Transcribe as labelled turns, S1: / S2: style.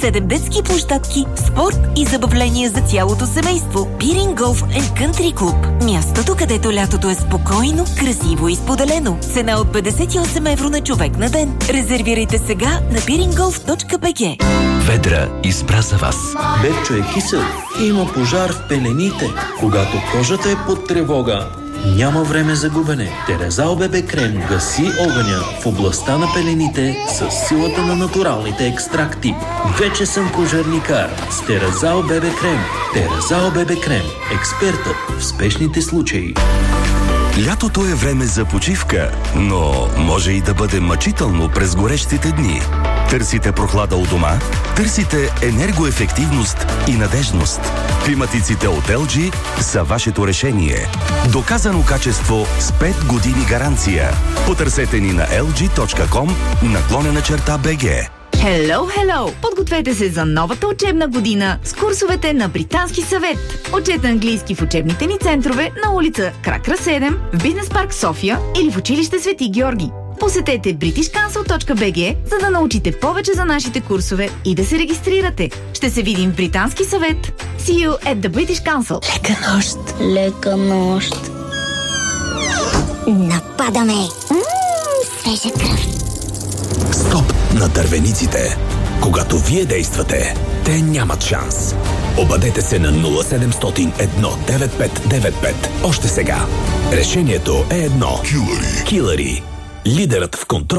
S1: 7 детски площадки, спорт и забавления за цялото семейство. Пирин Голф & Кънтри Клуб. Мястото, където лятото е спокойно, красиво и споделено. Цена от 58 евро на човек на ден. Резервирайте сега на piringolf.bg.
S2: Ведра избра за вас.
S3: Бебчо е кисел. Има пожар в пелените. Когато кожата е под тревога, няма време за губене. Терезал Бебе Крем гаси огъня в областта на пелените с силата на натуралните екстракти. Вече съм пожарникар с Терезал Бебе Крем. Терезал Бебе Крем. Експертът в спешните случаи.
S2: Лятото е време за почивка, но може и да бъде мъчително през горещите дни. Търсите прохлада у дома? Търсите енергоефективност и надежност. Климатиците от LG са вашето решение. Доказано качество с 5 години гаранция. Потърсете ни на lg.com/BG.
S4: Hello! Подгответе се за новата учебна година с курсовете на Британски съвет. Учете английски в учебните ни центрове на улица Кракра 7, в Бизнес парк София или в училище Свети Георги. Посетете britishcouncil.bg, за да научите повече за нашите курсове и да се регистрирате. Ще се видим в Британски съвет. See you at the British Council.
S5: Лека нощ. Лека нощ. Нападаме. Свежа кръв.
S6: Стоп на дървениците. Когато вие действате, те нямат шанс. Обадете се на 0700 19595. Още сега. Решението е едно. Килъри. Лидерът в контрол